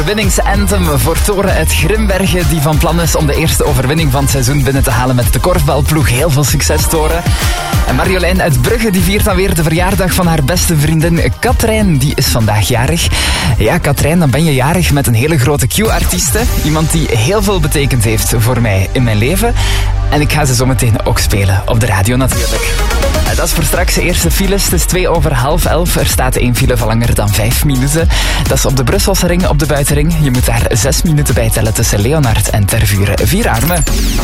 Overwinningsanthem voor Toren uit Grimbergen, die van plan is om de eerste overwinning van het seizoen binnen te halen met de korfbalploeg. Heel veel succes, Toren. En Marjolein uit Brugge die viert dan weer de verjaardag van haar beste vriendin Katrijn. Die is vandaag jarig. Ja, Katrijn, dan ben je jarig met een hele grote Q-artieste. Iemand die heel veel betekend heeft voor mij in mijn leven. En ik ga ze zo meteen ook spelen op de radio natuurlijk. Dat is voor straks de eerste files. Het is 11:02. Er staat 1 file van langer dan 5 minuten. Dat is op de Brusselse ring op de buitenring. Je moet daar 6 minuten bij tellen tussen Leonard en Tervuren. 4 armen.